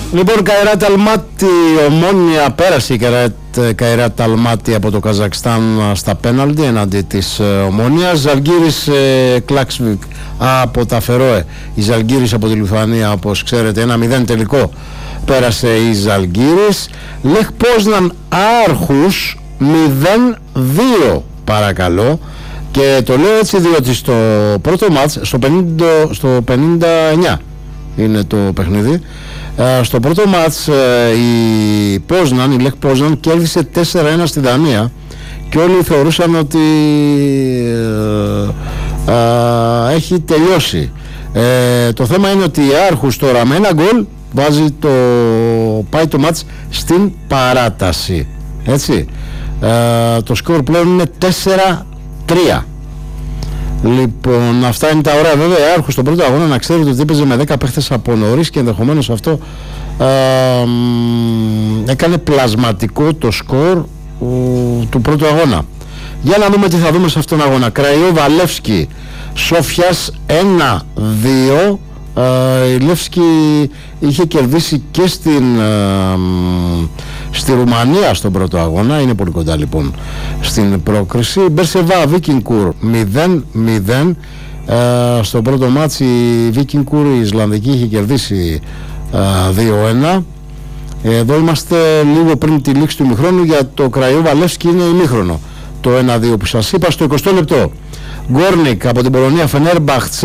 Λοιπόν, Καϊράτ Αλμάτι, Ομόνια, πέρασε η Καϊράτ Αλμάτι από το Καζακστάν στα πέναλτι εναντί της Ομόνιας. Ζαλγκύρης Κλάξβικ από τα Φερόε, η Ζαλγκύρης από τη Λιθουανία, όπως ξέρετε, 1-0 τελικό πέρασε η Ζαλγκύρης. Λεχ Πόσναν Άρχους 0-2, παρακαλώ. Και το λέω έτσι διότι στο πρώτο μάτς, στο 59 είναι το παιχνίδι, στο πρώτο μάτς η Λεχ Πόσναν κέρδισε 4-1 στη Δανία και όλοι θεωρούσαν ότι έχει τελειώσει. Το θέμα είναι ότι η Άρχους τώρα με ένα γκολ πάει το μάτς στην παράταση, έτσι. Το σκορ πλέον είναι 4-3. Λοιπόν, αυτά είναι τα ωραία. Βέβαια, η Άρχους στον πρώτο αγώνα, να ξέρετε ότι έπαιζε με 10 παίχτες από νωρίς και ενδεχομένως αυτό έκανε πλασματικό το σκορ του πρώτου αγώνα. Για να δούμε τι θα δούμε σε αυτόν τον αγώνα. Κραϊόβα Λεύσκι Σόφιας 1-2. Η Λεύσκι είχε κερδίσει και στη Ρουμανία στον πρώτο αγώνα, είναι πολύ κοντά λοιπόν στην πρόκριση. Μπερσεβά Βίκινγκουρ 0-0. Στο πρώτο μάτς η Βίκινγκουρ, η Ισλανδική, είχε κερδίσει 2-1. Εδώ είμαστε λίγο πριν τη λήξη του ημιχρόνου. Για το Κραϊόβα Λεύσκι είναι ημίχρονο το 1-2 που σας είπα. Στο 20 λεπτό Γκόρνικ από την Πολωνία Φενέρμπαχτσε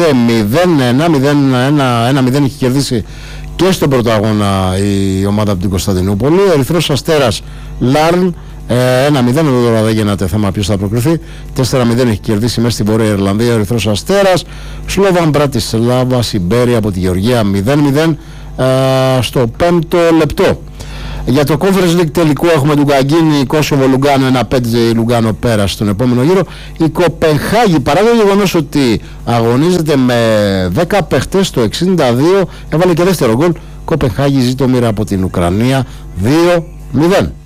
0-1 0 είχε κερδίσει και στον πρώτο αγώνα η ομάδα από την Κωνσταντινούπολη. Ερυθρός Αστέρας Λάρν 1-0, εδώ τώρα δεν γίνεται θέμα ποιος θα προκριθεί. 4-0 έχει κερδίσει μέσα στη Βόρεια Ιρλανδία ο Ερυθρός Αστέρας. Σλόβαν Μπρατισλάβα Σιμπέρι από τη Γεωργία 0-0 στο 5ο λεπτό. Για το Conference League τελικό έχουμε του Γκαγκίνη Κόσοβο Λουγκάνο 1-5, η Λουγκάνο πέρασε στον επόμενο γύρο. Η Κοπενχάγη, παρά το γεγονός ότι αγωνίζεται με 10 παίχτες, το 62 έβαλε και δεύτερο γκολ. Κοπενχάγη ζήτω μοίρα από την Ουκρανία 2-0.